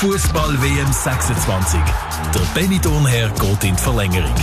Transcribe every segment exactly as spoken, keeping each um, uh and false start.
Fußball-W M sechsundzwanzig. Der Benny Thurnherr geht in die Verlängerung.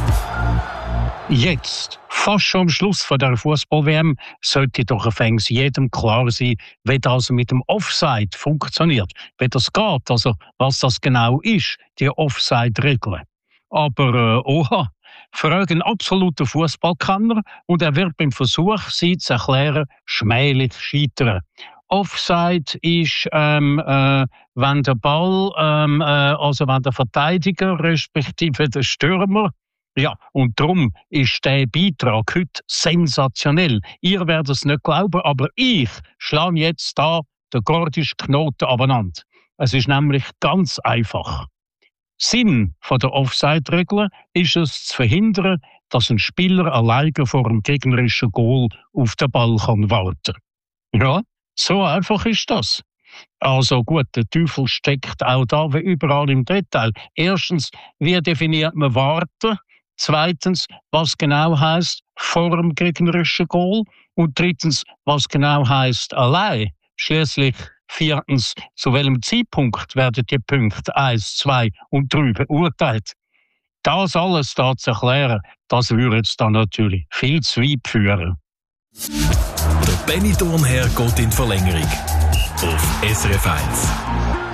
Jetzt, fast schon am Schluss von der Fußball-W M, sollte doch fängs jedem klar sein, wie das mit dem Offside funktioniert, wie das geht, also was das genau ist, die Offside-Regeln. Aber äh, oha, fragen absoluter Fußballkenner und er wird beim Versuch, sie zu erklären, schmählich scheitern. Offside ist, ähm, äh, wenn der Ball, ähm, äh, also wenn der Verteidiger respektive der Stürmer, ja, und darum ist der Beitrag heute sensationell. Ihr werdet es nicht glauben, aber ich schlage jetzt da den gordischen Knoten abeinander. Es ist nämlich ganz einfach. Sinn von der Offside-Regel ist es zu verhindern, dass ein Spieler alleine vor dem gegnerischen Goal auf den Ball kann warten. Ja, so einfach ist das. Also gut, der Teufel steckt auch da wie überall im Detail. Erstens, wie definiert man warten? Zweitens, was genau heisst vor dem gegnerischen Goal? Und drittens, was genau heisst allein? Schließlich viertens, zu welchem Zeitpunkt werden die Punkte eins, zwei und drei beurteilt? Das alles da zu erklären, das würde jetzt dann natürlich viel zu weit führen. Der Benny Thurnherr geht in die Verlängerung. Auf S R F eins.